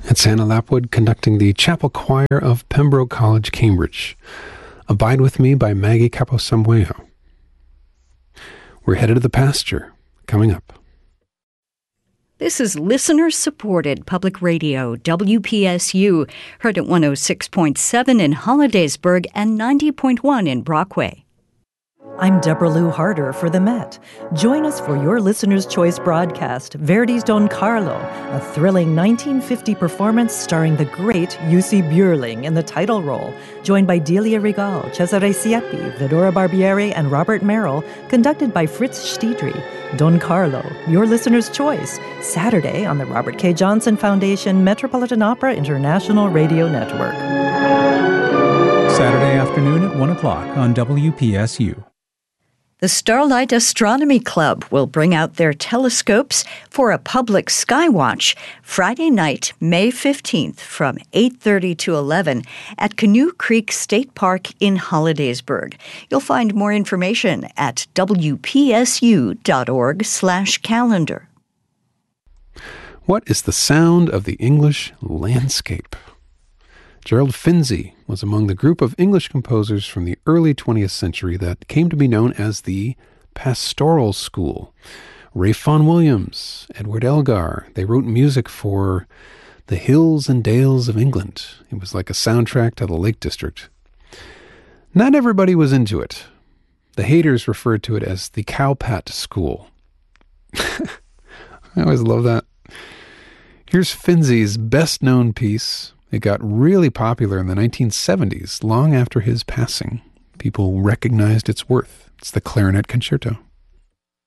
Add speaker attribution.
Speaker 1: It's Anna Lapwood conducting the Chapel Choir of Pembroke College, Cambridge. Abide with Me by Maggie Caposambuejo. We're headed to the pasture, coming up.
Speaker 2: This is listener-supported public radio, WPSU, heard at 106.7 in Hollidaysburg and 90.1 in Brockway.
Speaker 3: I'm Deborah Lou Harder for the Met. Join us for your Listener's Choice broadcast, Verdi's Don Carlo, a thrilling 1950 performance starring the great Jussi Björling in the title role, joined by Delia Regal, Cesare Siepi, Vidora Barbieri, and Robert Merrill, conducted by Fritz Stiedry. Don Carlo, your Listener's Choice, Saturday on the Robert K. Johnson Foundation Metropolitan Opera International Radio Network.
Speaker 4: Saturday afternoon at 1 o'clock on WPSU.
Speaker 2: The Starlight Astronomy Club will bring out their telescopes for a public skywatch Friday night, May 15th from 8:30 to 11 at Canoe Creek State Park in Hollidaysburg. You'll find more information at wpsu.org/calendar.
Speaker 1: What is the sound of the English landscape? Gerald Finzi was among the group of English composers from the early 20th century that came to be known as the Pastoral School. Ralph Vaughan Williams, Edward Elgar, they wrote music for the hills and dales of England. It was like a soundtrack to the Lake District. Not everybody was into it. The haters referred to it as the Cowpat School. I always love that. Here's Finzi's best-known piece. It got really popular in the 1970s, long after his passing. People recognized its worth. It's the Clarinet Concerto.